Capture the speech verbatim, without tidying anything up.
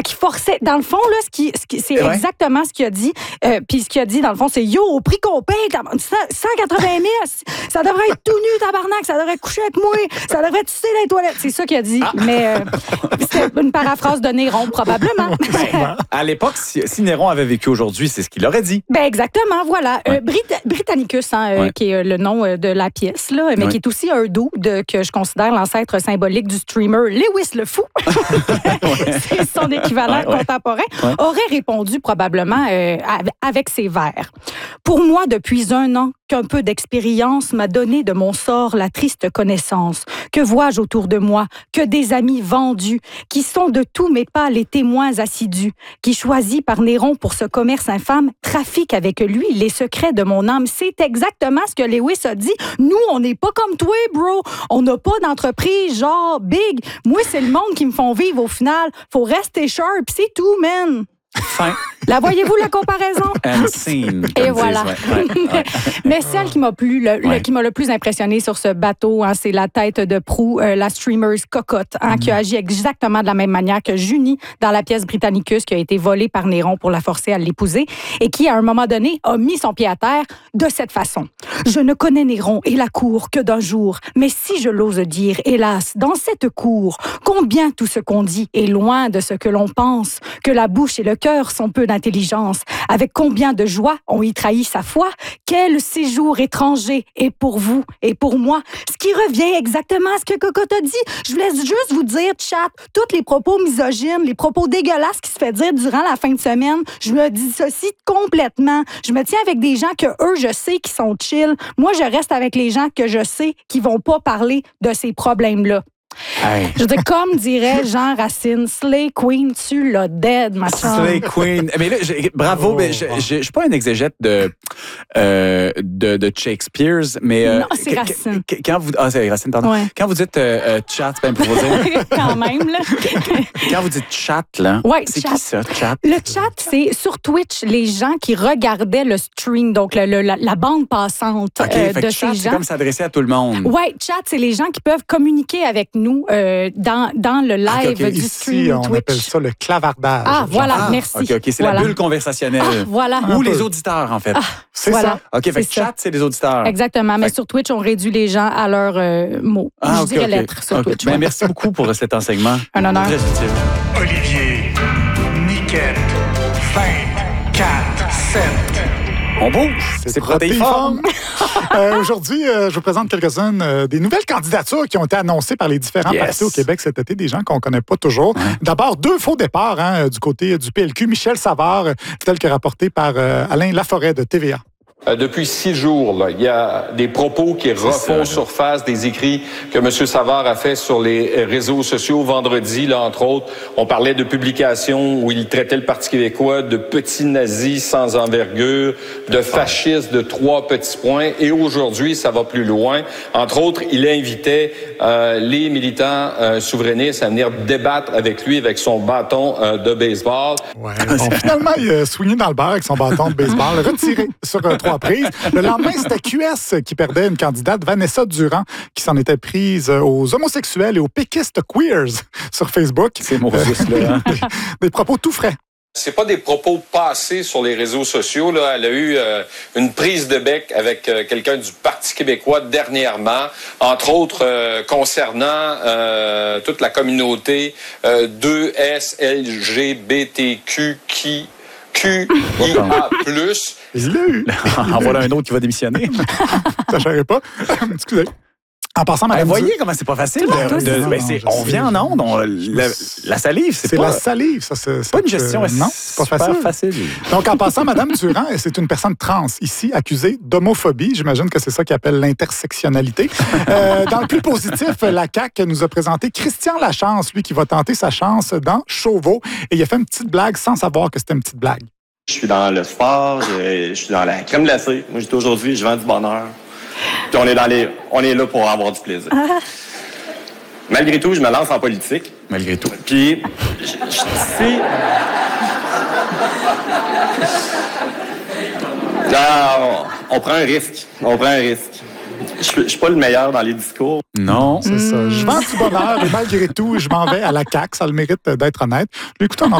Fait qu'il forçait. Dans le fond, là, ce qui, ce qui, c'est ouais. exactement ce qu'il a dit. Euh, Puis ce qu'il a dit, dans le fond, c'est yo, au prix qu'on paye, cent quatre-vingt mille, ça devrait être tout nu, tabarnak, ça devrait coucher avec moi, ça devrait tisser dans les toilettes. C'est ça qu'il a dit. Ah. Mais euh, c'était une paraphrase de Néron, probablement. Ben, à l'époque, si, si Néron avait vécu aujourd'hui, c'est ce qu'il aurait dit. Ben exactement, voilà. Ouais. Euh, Brit- Britannicus, hein, euh, ouais. qui est le nom de la pièce, là, mais ouais. qui est aussi un dude que je considère l'ancêtre symbolique du streamer Lewis le Fou. ouais. C'est son équivalent ouais, contemporain. Ouais. Aurait répondu probablement euh, avec ses vers. Pour moi, depuis un an, qu'un peu d'expérience m'a donné de mon sort la triste connaissance. Que vois-je autour de moi? Que des amis vendus, qui sont de tous mes pas les témoins assidus, qui choisis par Néron pour ce commerce infâme, trafiquent avec lui les secrets de mon âme. C'est exactement ce que Lewis a dit. Nous, on n'est pas comme toi, bro. On n'a pas d'entreprise genre big. Moi, c'est le monde qui me font vivre au final. Faut rester sharp, c'est tout, man. Fin. La voyez-vous, la comparaison? And scene. Et voilà. Disent, ouais, ouais, ouais. Mais celle qui m'a, plu, le, ouais. le, qui m'a le plus impressionné sur ce bateau, hein, c'est la tête de proue, euh, la streamer Cocotte, hein, mm. qui a agi exactement de la même manière que Junie dans la pièce Britannicus qui a été volée par Néron pour la forcer à l'épouser et qui, à un moment donné, a mis son pied à terre de cette façon. Je ne connais Néron et la cour que d'un jour, mais si je l'ose dire, hélas, dans cette cour, combien tout ce qu'on dit est loin de ce que l'on pense, que la bouche et le cœur sont peu d'intelligence. Avec combien de joie on y trahit sa foi? Quel séjour étranger est pour vous et pour moi? Ce qui revient exactement à ce que Cocotte a dit. Je voulais juste vous dire, chat, tous les propos misogynes, les propos dégueulasses qui se fait dire durant la fin de semaine, je me dissocie complètement. Je me tiens avec des gens que eux, je sais qui sont chill. Moi, je reste avec les gens que je sais qui vont pas parler de ces problèmes-là. Hey. Je veux dire, comme dirait Jean Racine, Slay Queen, tu l'as dead, ma chère. Slay Queen. Mais là, bravo, oh, mais je, je, je suis pas un exégète de, euh, de, de Shakespeare, mais... Euh, non, c'est Racine. Quand vous, ah, c'est Racine, pardon. Ouais. Quand vous dites euh, chat, c'est bien pour vous dire. Quand même, là. Quand vous dites chat, là, ouais, c'est chat. qui ça, chat? Le chat, c'est sur Twitch, les gens qui regardaient le stream, donc le, le, la, la bande passante okay, euh, de chat, ces gens. C'est comme s'adresser à tout le monde. Oui, chat, c'est les gens qui peuvent communiquer avec nous. Nous, euh, dans, dans le live okay, okay. du Ici, stream on Twitch. appelle ça le clavardage. Ah, voilà, ah, merci. OK, OK, c'est voilà. la bulle conversationnelle. Ah, voilà. Ou les auditeurs, en fait. Ah, c'est voilà. ça. OK, fait que chat, c'est les auditeurs. Exactement, mais fait... sur Twitch, on réduit les gens à leurs euh, mots. Ah, Je okay, dirais okay. lettres sur okay. Twitch. Ben, merci beaucoup pour cet enseignement. Un honneur. Très utile. Olivier, Niquette, vingt, quatre, sept. On bouge. C'est, c'est protéiforme. euh, aujourd'hui, euh, je vous présente quelques-unes euh, des nouvelles candidatures qui ont été annoncées par les différents yes. partis au Québec cet été, des gens qu'on ne connaît pas toujours. Ouais. D'abord, deux faux départs hein, du côté du P L Q. Michel Savard, tel que rapporté par euh, Alain Laforêt de T V A. Euh, depuis six jours, là, il y a des propos qui refont ça, surface, des écrits que M. Savard a fait sur les réseaux sociaux vendredi, là, entre autres. On parlait de publications où il traitait le Parti québécois de petits nazis sans envergure, de fascistes de trois petits points. Et aujourd'hui, ça va plus loin. Entre autres, il invitait euh, les militants euh, souverainistes à venir débattre avec lui avec son bâton euh, de baseball. Ouais, bon, finalement, il a swingé dans le bar avec son bâton de baseball, retiré sur euh, trois prises. Le lendemain, c'était Q S qui perdait une candidate, Vanessa Durand, qui s'en était prise aux homosexuels et aux péquistes queers sur Facebook. C'est mon fils, là. Hein? des, des propos tout frais. C'est pas des propos passés sur les réseaux sociaux. Là. Elle a eu euh, une prise de bec avec euh, quelqu'un du Parti québécois dernièrement, entre autres euh, concernant euh, toute la communauté euh, deux S L G B T Q qui Q I A plus. Il l'a eu. En voilà un autre qui va démissionner. Ça ne savais pas. Excusez. En passant, Mme Vous voyez comment c'est pas facile. De, de, de, ben c'est, on vient en onde. On, la, la salive, c'est, c'est pas... la salive, ça. C'est, c'est pas une gestion. Euh, non, c'est pas facile. facile. Donc, en passant, Mme Durand, c'est une personne trans, ici accusée d'homophobie. J'imagine que c'est ça qu'ils appellent l'intersectionnalité. Euh, dans le plus positif, la C A Q nous a présenté Christian Lachance, lui qui va tenter sa chance dans Chauveau. Et il a fait une petite blague sans savoir que c'était une petite blague. Je suis dans le sport, je, je suis dans la crème glacée. Moi, j'étais aujourd'hui, je vends du bonheur. Puis on est, dans les, on est là pour avoir du plaisir. Ah. Malgré tout, je me lance en politique. Malgré tout. Puis, je, je, si... Non, on prend un risque. On prend un risque. Je ne suis pas le meilleur dans les discours. Non. C'est mmh. ça. Je vends du bonheur et malgré tout, je m'en vais à la C A Q. Ça a le mérite d'être honnête. Écoutez, on